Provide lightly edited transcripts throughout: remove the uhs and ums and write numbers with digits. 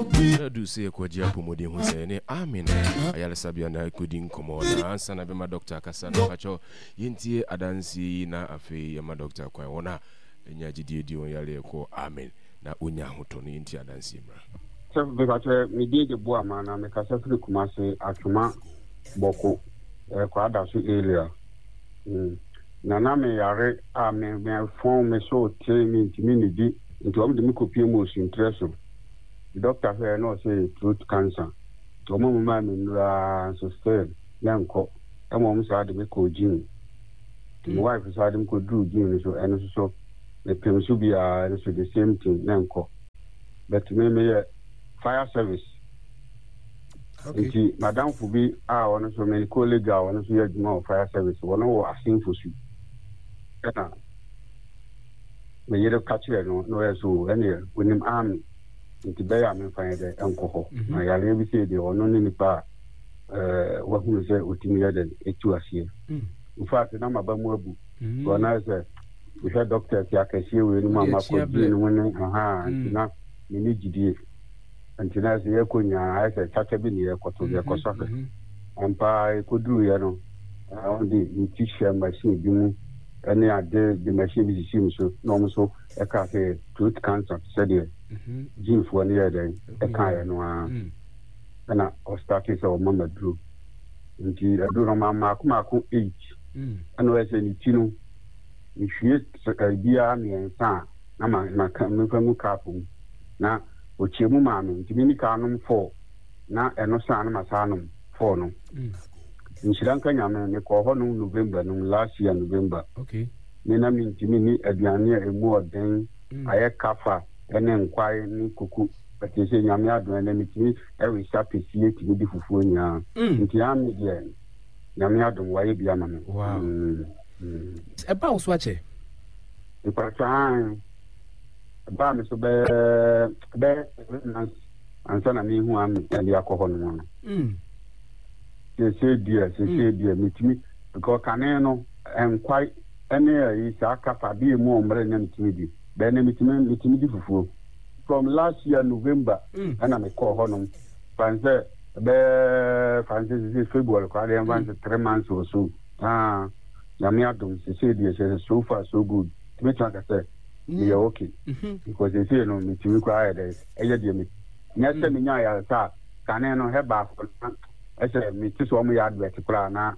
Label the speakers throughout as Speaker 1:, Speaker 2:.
Speaker 1: do say a quadja pomodi who say, Amen. Ayala Sabiana couldn't come on. Answer my doctor Cassandra Pacho, Yinti Adansi na afe yama doctor Kwaona, and Yaji Dio Yale ko Amen. Na Unya Hutoni Yinti Adansi.
Speaker 2: So, because we did the Boaman and the Cassandra Kumase Akuma Boko, Quada area. Nana me yare me form me so training community into the Mikopimus interest. The doctor here no say throat cancer. To mama me sustain yanko. Mom said the Miko gene. My wife said him could do gene so and so the pim should be the same thing yanko. But me fire service. Okay. Madam for be one so many colleagues one so you more fire service one who asking for you. Me yere catch you no so any when him army nti be ya me fan de enkoho na yale bi se de ono ni nipa wa hu se otimi ya de etu asie in fact na maba mu abu so na se we head doctor ti akasie we ni mama ko di ni woni na ni gidie nti na se ye konya ai se chacha bi ni ye koto ye koso ampa e koduru ye no on di teacher machine bi mu any ade the machine bi si so no so e ka se tooth cancer said gene for near then a kind and I started so mama drew until I do no mamma come age and I say you should idea me and son na come from carpool now which you mammy to me canum for now and no son my son for no in Sri Lanka me call November last year November
Speaker 3: okay
Speaker 2: Nina mean to me a biania a more than I kafa and inquire ni kuku but you say Yamia do and me every sappy see it to be fufunya into Yami again Yamia do why be Yaman.
Speaker 3: Wow. About Swatche.
Speaker 2: The part time about me so bear and son of me who am and the alcohol one. They say dear meet me because Caneno and quite any is a kafa be more than me. Then fufu from last year November and I call honum Francis February and 3 months or so. Yamiadum said so far so good. To me like I said, we are okay. Because they say no me to require me. Next time in your sa Canano have bath I said me to so me advert na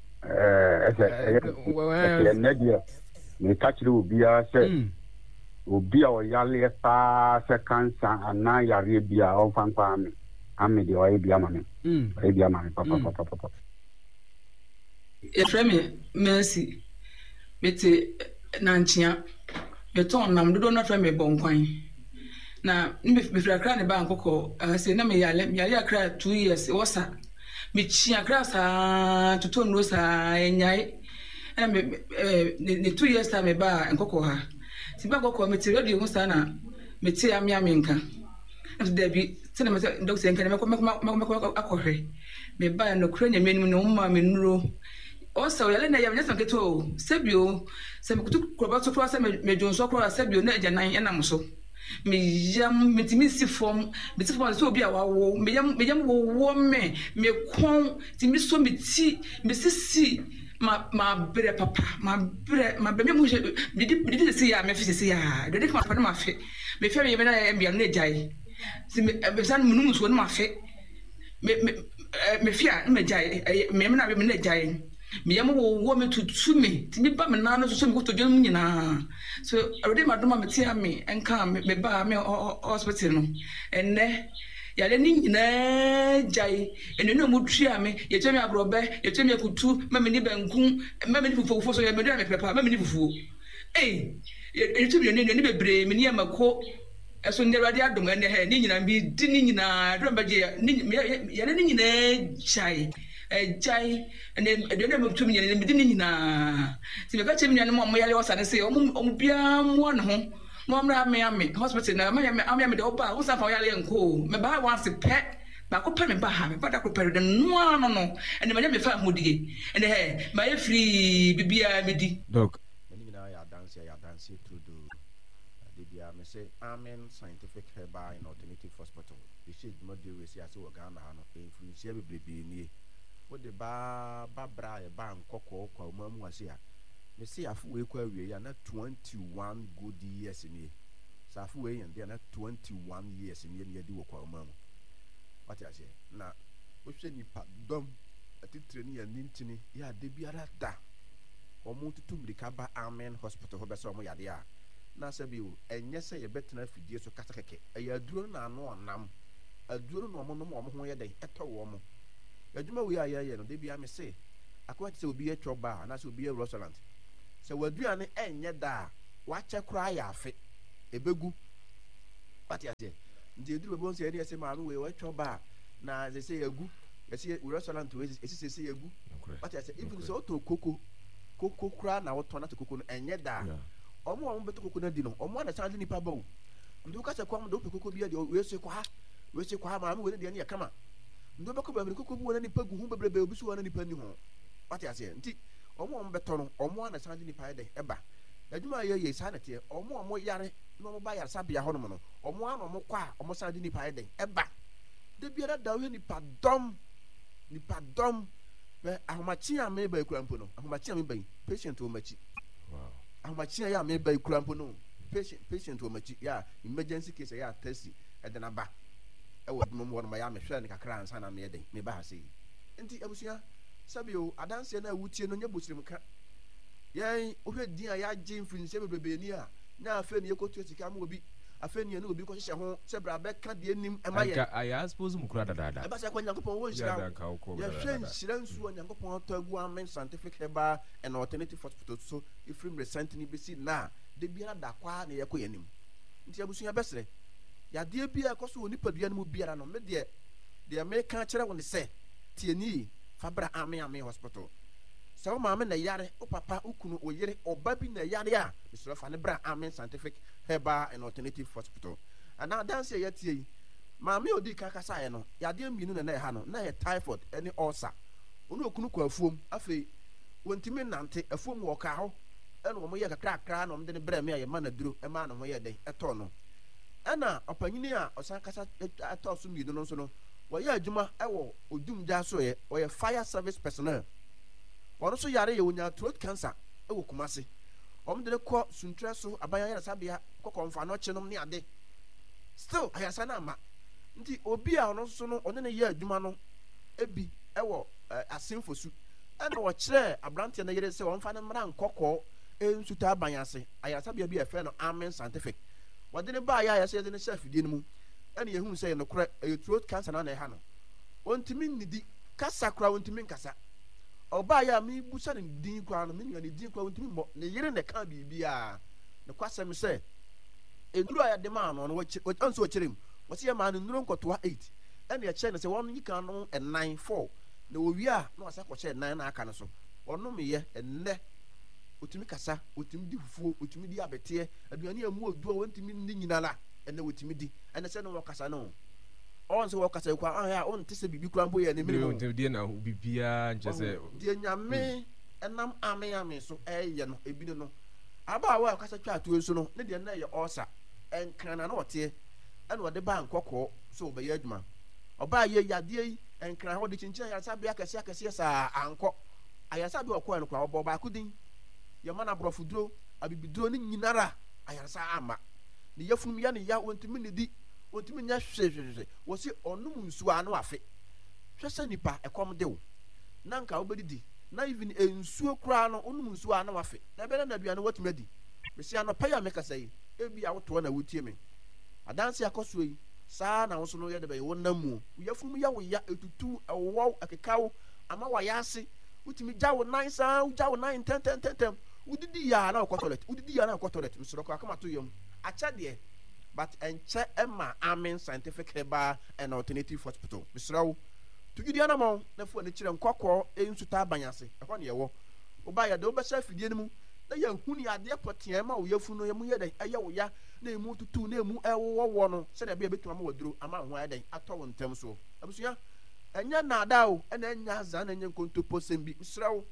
Speaker 2: Nadia me catch it will be a said Obi o yale pa se cancer ana yare bia o fanfa me ame de o bia ma me e bia ma me papa
Speaker 4: e frame mercy mete nanchia beton nam dodo na frame bonkwan na me fra kra ne ba nkoko se na me yale akra 2 years wosa me chi akra sa toto no sa enyai na me ne 2 years ta me ba nkoko ha Tiba go meti radio ho sana meti amia menka da bi tena me doctor enka me akohwe me ba no kura nyame nim no ma me nuro o sa yale na yam nyasa keto sebio se me kutu kroba to kura se me jonso kura sebio na ajanan enam so me yam meti mi si form so obi a wawo me yam wo me kon ti mi so meti me sisi ma bre papa ma bre me mu didi se ya me fi se ya didi ka pa ma fe me fe me na mbia na jai si me san munum so na ma fe me fi a me jai me na me na jai me yam wo me tutu me ti mi ba me na no so me ko to dwom nyina so already ma do ma me ti ami enka me ba me hospital no enne yale ni nyina jai ene no mu tria me ye twemi abrobe ye twemi akutu mama ni banku mama ni fufu so ye me do me prepa mama ni fufu ye twemi ni bebre me ni amako eso ne rade adom ene he ni nyina bi di ni nyina do ba je yale ni nyina jai ene ede me twemi nyina bi di ni nyina ti me ka twemi nyina mo yale wasa ne se o mu bia mo na ho Momra me hospital na me de oba wo sa fa yale enko me ba once pet ba ko pe me ba ha me ba da ko pe de no no ene me fa hodie ene he ma ye free bibia me di
Speaker 1: dog eni na ya dance through the bibia me say Amen Scientific Herbal and Alternative Hospital this
Speaker 5: shade no dey we see as we Ghana ha no influence bebrebe nie wo de ba bra e ba nkokọ kwa mamu ase a me see afu we kwa wie ya na 21 good years nie sa afu we yen na 21 years nie ne di wo kwa mamu what you say na wo hwe nipa dom atitre ni ya nintini ya de biara da omo tutu mrika ba Amen Hospital ho be so omo yade a na sabi o enye se ye betena fidie so kasa keke eya aduro na ano onam aduro no omo no omo ho ye den eto wo omo adwuma we aye no de bia me se akwa ti se obi etwo ba na se obi e restaurant se waduane enye da wa che kura ya afe ebegu pati ase ndi aduro bo nse ene se ma no we etwo ba na ze se yagu yesi restaurant we esi se yagu pati ase even so to koko kura na woto na to koko no enye da omo beto koko na di no omo na san nipa ba o ndo ka se kwa mo do koko bia de we se kwa ma we de ne ya kama ndo be ko ba koko bu na nipa gu hu bebrebe obi so na nipa ni ho pati ase nti omo beto no omo na san nipa de eba adwuma ye sa na te omo yare no mo ba yare sabia ho no no omo ano mo kwa omo san nipa de eba de biara da we nipa dom be ahomachi a me ba kurampo no ahomachi a me ba patient o machi
Speaker 1: wow
Speaker 5: ahomachi ya me ba kurampo no patient o machi ya emergency case ya test e de na ba e wo mo mo ma ya me hwere ne kakra ansa na me de me ba ha sei enti abusua sabio adanse na wutie no nya bosirim ka yan ohwe din a ya je mfinse bebebe ni a na afa ni ekotu sika ma obi afa ni na obi ko hye ho se bra be ka de nim e ma ye
Speaker 1: I suppose mu kura dada
Speaker 5: e ba se kwa nyankopon wo hira ya hwe nhira nsuo nyankopon atagu Amen Scientific Herbal and Alternative Hospital so ifrim recent ni besi na de biara da kwa na ye ko yanim nti abusua besre ya de bia ko so oni padua no mu biara no me de me ka kire won se tieni fabra Amen Hospital so maame na yare o papa ukunu o yere oba bi na yare a misro fa ne bra Amen Scientific Herbal and Alternative Hospital ana dance ya tie maame odi kakasa ye no yade mienu na ha no na ye typhoid ene ulcer onu okunu kwa afuom afei wontimi nante afuom wo ka ho ene wo mo ye kakra no mde ne bra me ye ma na duro e ma na ho ye den eto no ana opanyini a osan kasa ato so mienu no so no wo ye adwuma e wo odum gya so ye wo ye fire service personnel wono so yare ye wonya throat cancer e wo kumase omde ne ko suntre so abanya yare sabia kokonfa no chenom ne ade still ayasa na ma nti obi a ono so no one ne ye adwuma no ebi e wo asemfosu ana wo kire abrante na yere se wonfa ne mra nkokọ ensuta abanyase ayasa bia bi efe no Amen Scientific wode ne ba ya ayasa ne chef die mu ana ye hu se ye no kora throat cancer na na ha no ontimi nidi kasa kora ontimi nkasa oba ya mi busa ne din kwa no me nua ne din kwa ontimi mo ne yere ne ka bibia ne kwasem se enduru aya de ma no wo anso wo kirem wo se ma no nduru nkotoa 8 ene ye kire ne se won yika no 94 na owi a na wasa ko kire 9 na aka no so ono me ye enne otimi kasa otimi di fufuo otimi di abete aduane amu odu wontimi ni nyina la enne otimi di enne se no wo kasa no on se wo kasa kwa ya on te se bibi kura mbo ye ne mi
Speaker 1: no de na bibia nche se
Speaker 5: de nyame enam ame so eye no ebi no aba wa kasa twa to so no ne de na ye osa enkana na ote ene wo de ba nkokọ so be ye adwuma oba ye yade yi enkana ho de chinchin ya sabe akese sa anko ayasa bi okọ ene kwa oba ba kudin ye mana brofuduro abibiduro ni nyinara ayasa ama ne yafunu ya ne ya wontimi ne di wontimi nya hwehwehwe wo se onum nsu anu afe hwese nipa ekom de wo nanka obedidi na even ensuo kura no onum nsu anu afe na be na aduane watuma di besi ano paya me kasa yi ebi awoto na wotie me adanse akoso yi saa na wo so no ye de be wo namu yafunu ya wo ya etutu ewo akekawo ama wa ya ase wotimi gya wo nan saa gya wo nan ten udidi ya na ko toilet misro ko akama to yom acha de but enche ema Amen Scientific Herbal and Alternative Hospital misro tugidi ana mo na fu ani kire nkokọ ensuta abanyase ehọ ne yewo oba ya de obesa fidie ne mu na ya huni ade potia ma wo yafu no yemu ye den eye wo ya na emu tutu na emu ewo no se de bia betuma ma waduro ama ho ya den atọ wo ntem so abusua enya na ada o na enya za na enya nkontopo sembi misro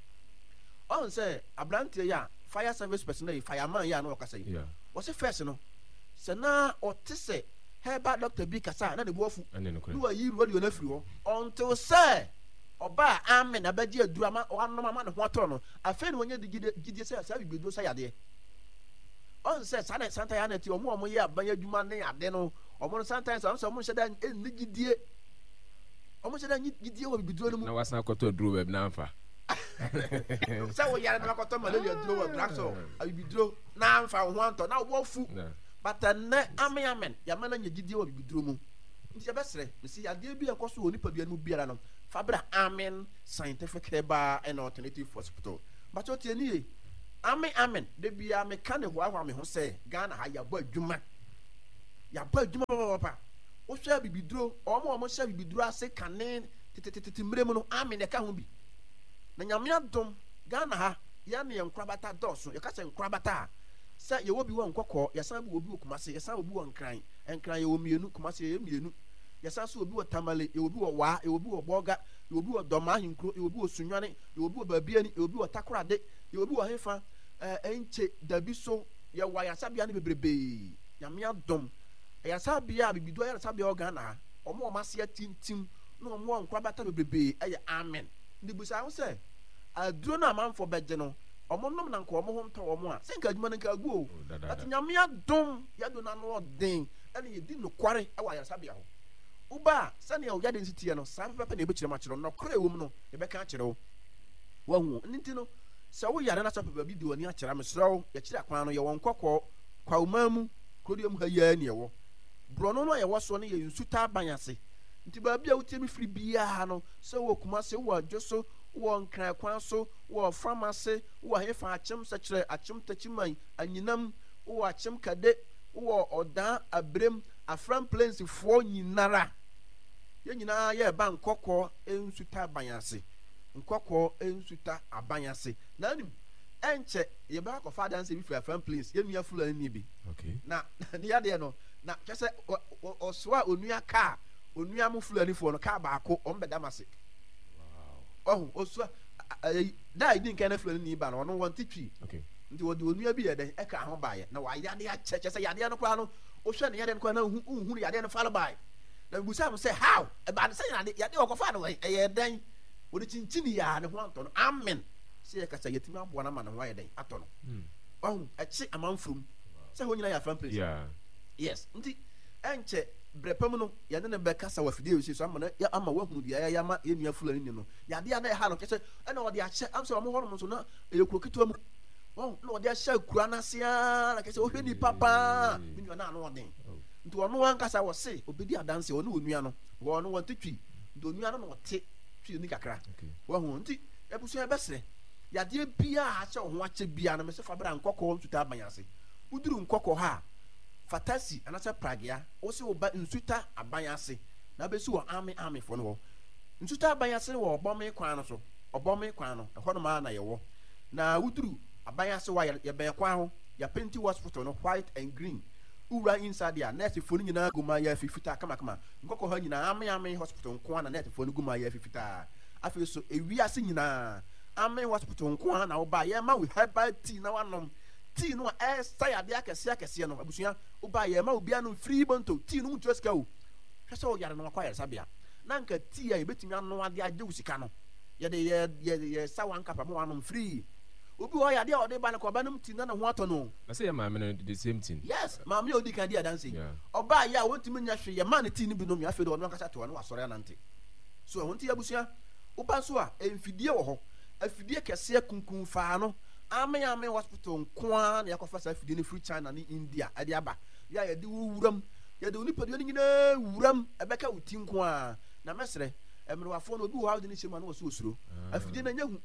Speaker 5: on say abrante ya fire service personnel fireman ya na okasa yi wo se first no se na otese herbal doctor bi kasa na ne bo afu
Speaker 1: ane no
Speaker 5: no yi ru odi na firi ho until say oba amen abaji adura ma wanom ama ne ho atọ no afa ne wonya gidie say sa bibedo say yade on say santa ya na ti omo ye abanya adwuma ne yade no omo sometimes am so omo hyeda ni gidie omo hyeda gidie wo bibedo no mu
Speaker 1: na wasan akoto aduro be na amfa
Speaker 5: say wo yare na akoto malaria aduro wo draxo abibidro na amfa ho anto na wo fu but ne amen ya mana nya gidie wo bibidro mu nti yabesre mesi yade bi enkoso wo nipa bia no biara no fabra amen scientific herbal and alternative hospital but what you amen de bia me kan ho ahwa me ho say Ghana ha yabo adwuma papa wo hwa bibidro omo hwa bibidro ase kanen titititi mrem no amen e ka ho bi na nyame adom Ghana ha ya ne enkrabata doso ye ka se enkrabata say ye wo bi wo nkokọ ye san bi wo bi wo kumase ye san wo bi wo nkran ye wo mienu kumase ye mienu yasa so obi wo tamale e obi wo wa e obi wo boga e obi wo doma hinkro e obi wo sunwane e obi wo babiani e obi wo takorade e obi wo hefa enche dabi so ye wa yasa bia ne bebrebe nyame adom yasa bia bibido yasa bia Ghana omo mase tintim no omo nkwabata bebrebe eye amen ndi busa ho se aduro na amanfo beje no omo nom na nko omo ho nta omo a senka adwuma nka agu o ati nyame adom yado na no odin ene ye di no kware e wa yasa bia ho uba sani o yade nsitie no sa pepe na ebechire ma kire no kore ewum no ebeka kire wo wahu nti no sa wo yare na sa pepe bi di oni akira mesrew ya kire akwan no ye won kokọ kwa umamu kodium ha ya ne wo brono no ye wo so ne ye nsuta banyase nti ba bia wutemi firi bia no sa wo kuma se wo adwoso wo nkran kwan so wo pharmacy wo hefa achem sa kire achem tachiman anyinam wo achem kade wo odan abrem afran plains fo nyinara ye nyina ye ba nkokọ ensuta abanyase nkokọ ensuta abanyase na nim enche ye ba ko father nse bi fra afran plains ye nua fulani ni bi
Speaker 1: okay
Speaker 5: na ne yade no na kese oswa onua ka onua mu fulani fo no ka ba ko on bedamase wow oswa dai din kan fulani ni ba no no won titwi
Speaker 1: okay
Speaker 5: nti wodi onua bi ye den e ka ho ba ye na wa yade a cheche yade no kwa no o hwe ne yade no kwa na hu yade no fall by na busa am say how e ba say yade o ko fa no e ye den wodi chinchini ya ne ho anto no amen say e ka say yetimi abo na ma no wa ye den ato no e chi amanfrum say ho nyina ya fan place
Speaker 1: yeah
Speaker 5: yes nti enche brepam no yade ne be kasa wa fidie so ama na ya ama wa hunu bia ya ma ye nua fulani ni no yade ya na e ha no kese e na wodi a che am say o mo ho no so na e kuro kitwa mu wow no dia sha kura na sia na kese o hwe ni papa mi na no odin nti ono wan kasa wo se obedi adanse ono onua no wo no won tetwi ndo onua no no te twi ni kakra wo hu nti ebusu e besre yade bia a che ho ache bia na me se fa bra nkokọ nsuta abanyase uduru nkokọ ha fatasi anasa pragia o se oba nsuta abanyase na be su wo ame fo no wo nsuta abanyase wo obome kwan no so obome kwan no ho no ma na ye wo na uduru abanyase wa ye be kwa ho ya penti hospital no white and green ura inside there nurse fo nyina guma ya fifita kama nkokọ ha nyina ame hospital nko na nurse fo guma ya fifita afi so ewiase nyina ame hospital nko na wo ba ye ma we herbal tea na wanom tea no e sa ya de akese no abusua wo ba ye ma obi anu free bonto tea no mutu sika o hwese o yare no kwa yare sabia na nka tea ya betimi anu ade agye usika no ye sa wan kapa mo wanom free obi o ya de o de ba na ko ba num tea na ho ato no
Speaker 1: na say ma me the same thing
Speaker 5: yes ma me odi kan dia dance oba ya wontimi nya hwe ye ma ne tea ni bi no me afedo no kasa to no wasore anante so wonti abusua oba so a emfidie wo ho afidie kese kunkun fa no ame hospital nkoa na yakofa sa afidie ne free China ni India ade aba ya ye de wuram ye de onipa de nyina wuram ebeka uti nkoa na mesre emre wafo no obi wo ha de ni chema no so osuro afidie na nyahu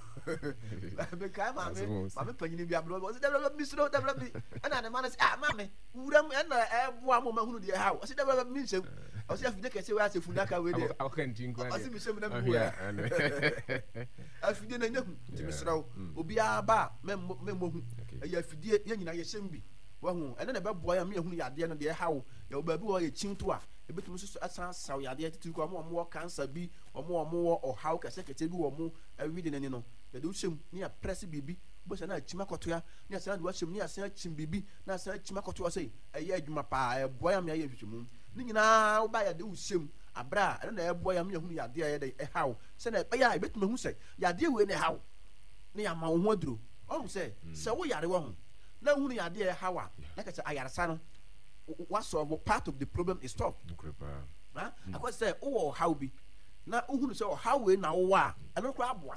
Speaker 5: be kai ma me panyini bi abro o se develop misro develop bi ana ne manas mame wuram na eboa mo ma hunu de ha o se develop mi nsem o se afidie kese wa se funaka we de
Speaker 1: o kan tinko
Speaker 5: o se mi sem na mi ya afidie na nyahu ti misro obi aba memmo ya afidie ye nyina ye sem bi wa hu ene na be boa ya me hunu yade no de ha o ya obabi wo ye chinto a ebetum so asan saw yade titu ko mo cancer bi omo wo o haw kese bi wo mo awide nani no de do sem ni a press bibi bosa na chima kotoa ne asa na wahyem ne asa chim bibi na asa chima kotoa sei eye adwuma pa e boa ya me aye hwehwemu ni nyina wo ba ya de wuhyem abra na e boa ya me hunu ya de ya de e haw se na e ya betuma hu sei ya de we ne haw ne ya ma wo ho aduro o se se wo yare wo ho na hunu ya de e haw a na ka se ayaresa no what solve part of the problem is stop ha akwa se wo haw bi na uhunu se how we na wo a eno kra aboa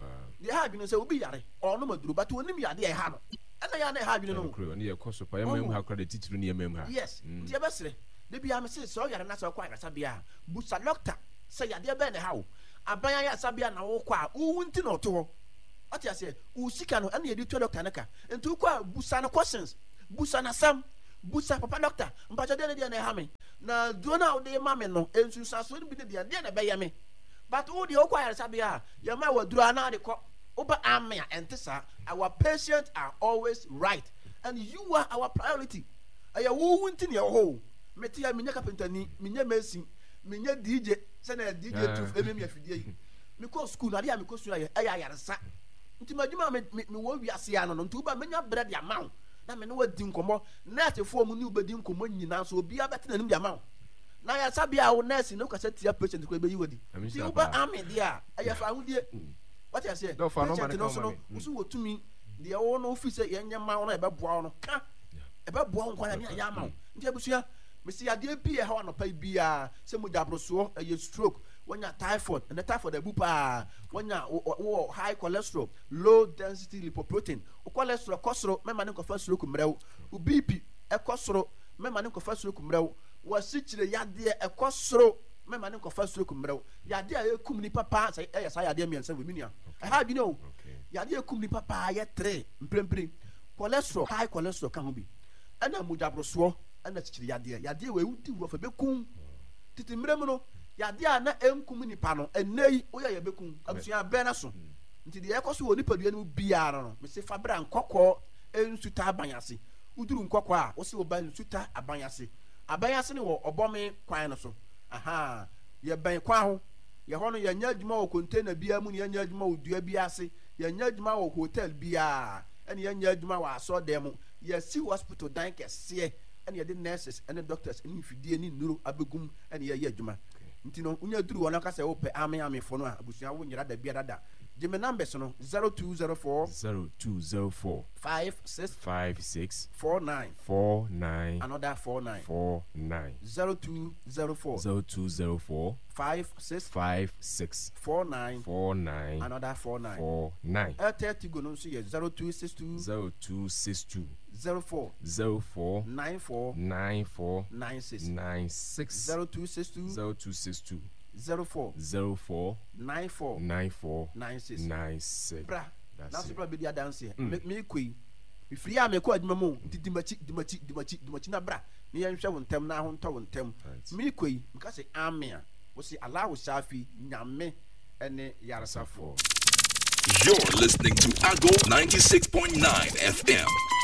Speaker 5: de ha bi no se obi yare ono maduro but onim yade e ha no ena ya na ha bi no
Speaker 1: no ne ye koso pa yemem ha kra de titru ne yemem ha
Speaker 5: yes de be sere de bia me se so yare na se kwa yasa bia busa doctor se yade be ne ha wo abanya ya sabia na wo kwa uwu nti na oto ho ati ase u sika no ena ye di to doctor naka enti kwa busa na questions busa na sam busa papa doctor mpacha de na ha me na duona o de mame no ensu saso ni bi de na be yame but o de o kwa yaresa bia yama waduru na de ko oba amia entesa our patients are always right and you are our priority aya wo wunti ne ho meti ya minya carpenter ni minya mason minya DJ se na DJ tu emem ya fidie yi me ko school na de me ko school aya yaresa nti madwuma me wo wiase ya no nti uba menya bread ya mawo na me no wadi nkomo nurse fo mu ni ubedi nkomo nyina so obi abete nanim dia ma na ya sabia wo nurse no kasa tia patient ko be yi wadi ti uba ame dia aya fa ahudie what you say patient no so no usu wotumi dia wo no office ye nyama wo na e be boa wo no ka e be boa wo kwa na ya ma nti abusua me si ade bi e ha no pa bia se mo jabroso e stroke wanya typhoid and the typhoid e bupa wanya high cholesterol low density lipoprotein o cholesterol kosoro mema ne kofa stroke mrew o bp e kosoro mema ne kofa stroke mrew wa sichire yade e kosoro mema ne kofa stroke mrew yade e kum ni papa say e sa yade miensa we minia e ha bi no yade e kum ni papa ye 3 mprempre cholesterol high cholesterol ka ho bi ana mujabroso ana sichire yade we udi wo fa bekun titi mrem no yade a na enkum nipa no enei oya ye bekun abusua be na so nti de ekoso wo nipa dua no biara no me se fabra nkokọ ensuta abanyase uduru nkokọ a wo se wo ba ensuta abanyase ne wo obome kwan no so aha ye ban kwa ho ye ho no ye nya adwuma wo container bia mu ne ye nya adwuma wo dua bia ase ye nya adwuma wo hotel bia ene ye nya adwuma wo aso dem ye si hospital dan kese ene ye de nurses ene doctors ene fidie ni nuro abegum ene ye adwuma nti no unya duru wona ka se wo pe ame fo no a abusua wo nyira da bia dada Jimmy numbers no 0204 56 49 another 49 0204 56 49 another 49 30 go no so ye 0262 04 94 96 0262 04 94 96 bra na so bra be dia dance me koi me free am ko adwuma mu dimachi na bra ne yan hwe wontem na ho nto wontem me koi mka se amia wo se Allah shafi nyame ene yaresafo.
Speaker 6: You're listening to Ago 96.9 FM.